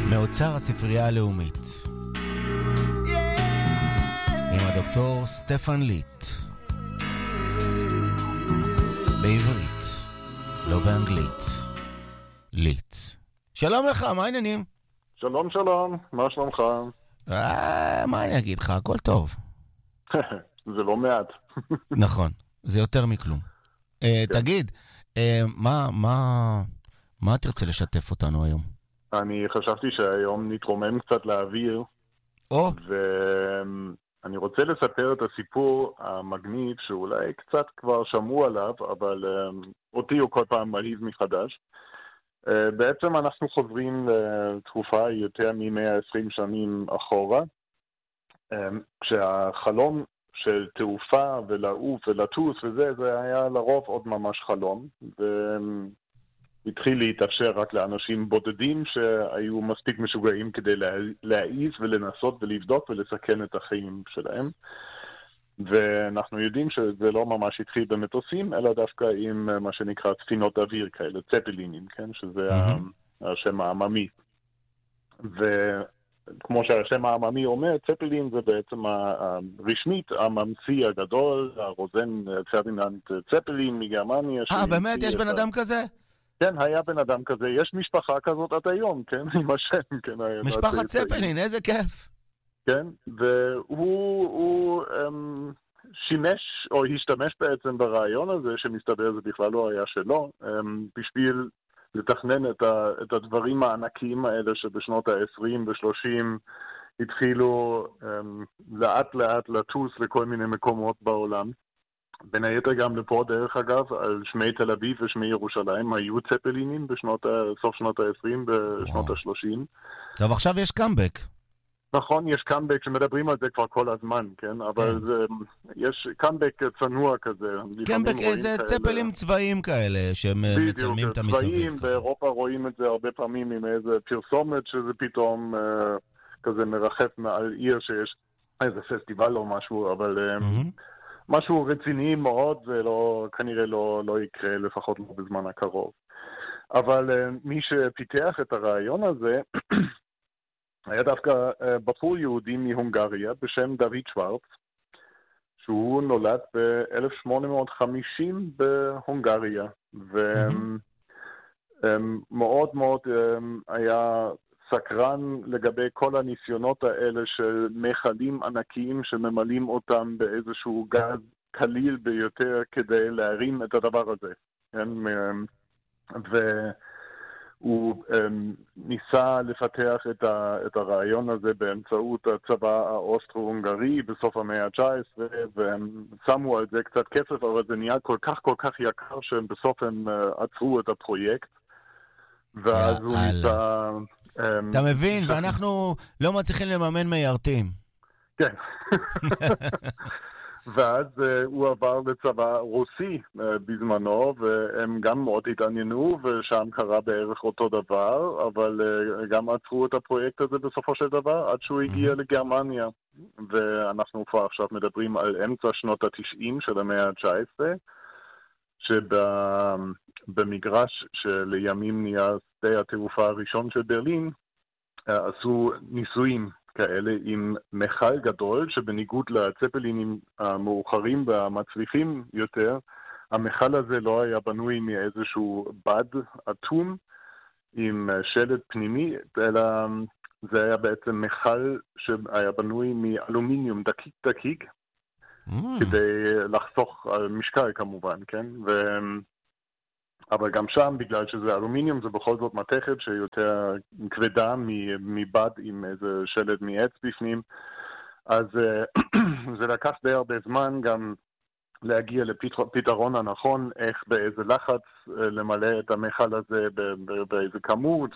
מאוצר הספרייה הלאומית. עם הדוקטור סטפן ליט. בעברית, לא באנגלית. ליט. שלום לך, מה העניינים? שלום שלום, מה שלומך? מה אני אגיד לך, הכל טוב. זה לא מעט. נכון, זה יותר מכלום. תגיד, מה תרצה לשתף אותנו היום? אני חשבתי שהיום נתרומם קצת לאוויר, ואני רוצה לספר את הסיפור המגניב שאולי קצת כבר שמעו עליו, אבל אותי הוא כל פעם מלהיב מחדש. בעצם אנחנו חוזרים לתקופה יותר מ-120 שנים אחורה, כשהחלום של תעופה ולעוף ולטוס וזה, זה היה לרוב עוד ממש חלום, והתחיל להתאפשר רק לאנשים בודדים שהיו מספיק משוגעים כדי להעיז ולנסות ולבדוק ולסכן את החיים שלהם. ואנחנו יודעים שזה לא ממש התחיל במטוסים, אלא דווקא עם מה שנקרא ספינות אוויר כאלה, צפלינים, כן? שזה השם העממי. וכמו שהשם העממי אומר, צפלין זה בעצם רשמית הממציא הגדול, הרוזן פרדיננד צפלין מגרמניה. באמת? יש בן אדם כזה? כן, היה בן אדם כזה. יש משפחה כזאת עד היום, כן? עם השם, כן. משפחת צפלין, איזה כיף. כן, והוא שימש או השתמש בעצם ברעיון הזה, שמסתבר זה בכלל לא היה שלו, בשביל לתכנן את הדברים הענקיים האלה שבשנות ה-20 ו-30 התחילו לאט לאט לטוס לכל מיני מקומות בעולם. בין היתר גם לפה דרך אגב, על שמי תל אביב ושמי ירושלים, היו צפלינים בסוף שנות ה-20 בשנות ה-30. טוב, עכשיו יש קאמבק. נכון, יש קאמבק שמדברים על זה כבר כל הזמן, כן? אבל יש קאמבק צנוע כזה. קאמבק זה צפלים צבאיים כאלה, שהם מצלמים את המסביב. צבאיים, באירופה רואים את זה הרבה פעמים עם איזה פרסומת, שזה פתאום כזה מרחף מעל עיר שיש איזה פסטיבל או משהו, אבל משהו רציני מאוד, זה כנראה לא יקרה, לפחות לא בזמן הקרוב. אבל מי שפיתח את הרעיון הזה, היה דווקא בחור יהודי מהונגריה בשם דוד שוורץ, שהוא נולד ב-1850 בהונגריה, ומאוד מאוד היה סקרן לגבי כל הניסיונות האלה של מכלים ענקיים שממלאים אותם באיזשהו גז קליל ביותר כדי להרים את הדבר הזה. הוא ניסה לפתח את הרעיון הזה באמצעות הצבא האוסטרו-הונגרי בסוף המאה ה-19, והם שמו על זה קצת כסף, אבל זה נהיה כל כך יקר שהם בסוף הם עצרו את הפרויקט. ואז הוא ניסה... אתה מבין, ואנחנו לא מצליחים לממן מיירטים. כן. ואז הוא עבר לצבא רוסי בזמנו, והם גם מאוד התעניינו, ושם קרה בערך אותו דבר, אבל גם עצרו את הפרויקט הזה בסופו של דבר, עד שהוא הגיע לגרמניה. ואנחנו כבר עכשיו מדברים על אמצע שנות ה-90 של המאה ה-19, שבמגרש שלימים נהיה שדה התעופה הראשון של ברלין, עשו ניסויים כאלה עם מחל גדול, שבניגוד לצפלינים המאוחרים והמצליחים יותר, המחל הזה לא היה בנוי מאיזשהו בד אטום עם שלד פנימי, אלא זה היה בעצם מחל שהיה בנוי מאלומיניום דקיק, כדי לחסוך על משקל כמובן, כן? אבל גם שם, בגלל שזה אלומיניום, זה בכל זאת מתכת שיותר כבדה מבד עם איזה שלד מעץ בפנים. אז זה לקח די הרבה זמן גם להגיע לפתרון הנכון, איך באיזה לחץ למלא את המכל הזה באיזה כמות.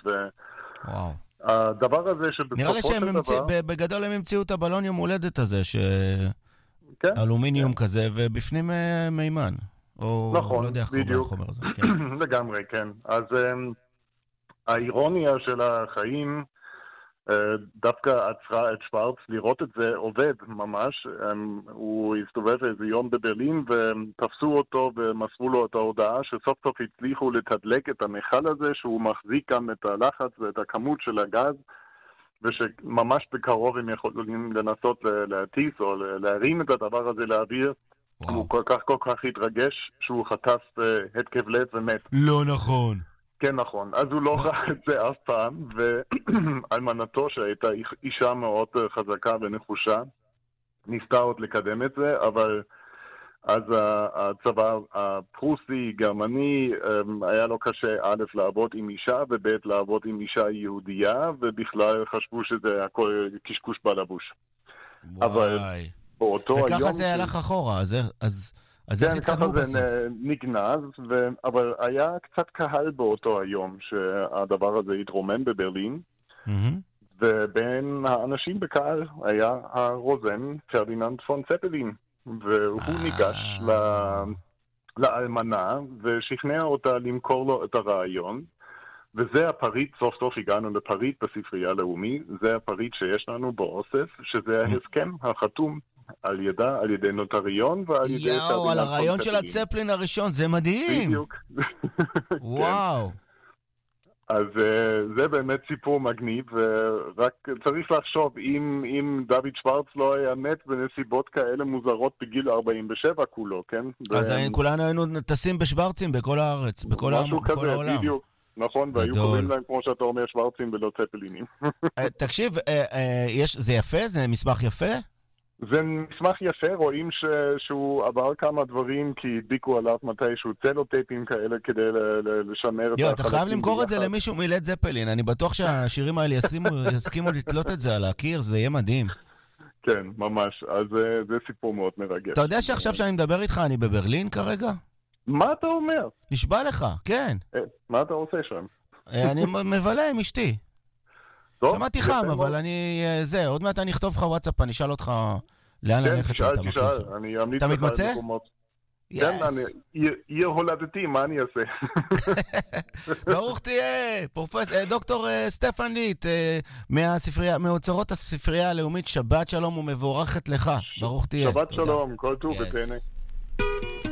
הדבר הזה שבסופו של דבר... נראה לי שבגדול הם המציאו את הבלון יום הולדת הזה, אלומיניום כזה, ובפנים מימן. או נכון, לא יודע איך קוראים החומר הזה. לגמרי, כן. אז האירוניה של החיים דווקא עצרה את שוורץ לראות את זה עובד ממש. הוא הסתובב איזה יום בברלין ותפסו אותו ומסרו לו את ההודעה שסוף סוף הצליחו לתדלק את המכל הזה, שהוא מחזיק גם את הלחץ ואת הכמות של הגז ושממש בקרוב הם יכולים לנסות להטיס או להרים את הדבר הזה לאוויר. הוא כל כך התרגש שהוא חטף התקף לב ומת. לא נכון. כן, נכון. אז הוא לא ראה את זה אף פעם, ואלמנתו שהייתה אישה מאוד חזקה ונחושה, ניסתה עוד לקדם את זה, אבל אז הצבא הפרוסי, גרמני, היה לו קשה א' לעבוד עם אישה, וב' לעבוד עם אישה יהודייה, ובכלל חשבו שזה הכל קשקוש בלבוש. אבל באותו היום... וככה זה הלך אחורה, אז איך התקדמו בסוף? ככה זה נגנז, אבל היה קצת קהל באותו היום שהדבר הזה התרומם בברלין, ובין האנשים בקהל היה הרוזן פרדיננד פון צפלין, והוא ניגש לאלמנה ושכנע אותה למכור לו את הרעיון, וזה הפריט, סוף סוף הגענו לפריט בספרייה הלאומי, זה הפריט שיש לנו באוסף, שזה ההסכם החתום על ידי נוטריון ועל ידי... יאו, על הרעיון של הצפלין הראשון, זה מדהים. בדיוק. וואו. אז זה באמת סיפור מגניב, ורק צריך לחשוב, אם דוד שוורץ לא היה מת בנסיבות כאלה מוזרות בגיל 47 כולו, כן? אז כולנו היינו טסים בשוורצים בכל הארץ, בכל העולם. משהו כזה, בדיוק. נכון, והיו קוראים להם, כמו שאתה אומר, שוורצים ולא צפלינים. תקשיב, זה יפה? זה מסמך יפה? זה מסמך יפה, רואים שהוא עבר כמה דברים, כי הדביקו עליו מתישהו צלוטייפים כאלה כדי לשמר את החלקים. אתה חייב למכור את זה למישהו מלד זפלין, אני בטוח שהשירים האלה יסכימו לתלות את זה על הקיר, זה יהיה מדהים. כן, ממש, אז זה סיפור מאוד מרגש. אתה יודע שעכשיו שאני מדבר איתך, אני בברלין כרגע? מה אתה אומר? נשבע לך, כן. מה אתה עושה שם? אני מבלה עם אשתי. שמעתי חם, אבל עוד מעט אני אכתוב לך וואטסאפ, אני אשאל אותך לאן ללכת. כן, תשאל, אני אמליץ לך. אתה מתמצא? כן, עיר הולדתי, מה אני אעשה? ברוך תהיה, דוקטור סטפן ליט, מאוצרות הספרייה הלאומית, שבת שלום ומבורכת לך, ברוך תהיה. שבת שלום, כל טוב ותהנה.